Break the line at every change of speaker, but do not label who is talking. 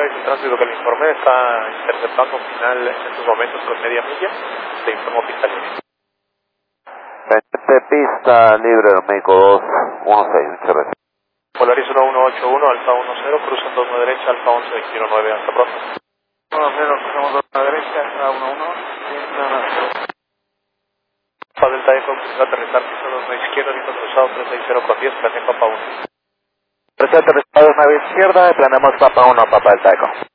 Service y Tránsito que le informé, está interceptando un final en estos momentos con media milla. Te informo pista libre.
Pista libre, México 216, muchas gracias.
Polaris 1181, Alfa 10, cruzan 2 derecha, Alfa 11, 219, hasta pronto.
10, cruzamos 2 a la derecha, Alfa 11,
Alfa Delta Eco, cruzó aterrizar, piso 2 a izquierda, viento cruzado 360 con 10, planea Papa 1.
Presente aterrizado 9 izquierda, planeamos Papa 1, Papa Delta Eco.